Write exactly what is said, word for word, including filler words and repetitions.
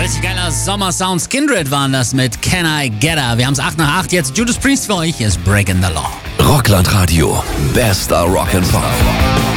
Richtig geiler Sommersound. Kindred waren das mit Can I Get Her. Wir haben es acht nach acht. Jetzt Judas Priest für euch ist Breaking the Law. Rockland Radio. Bester Rock and Pop.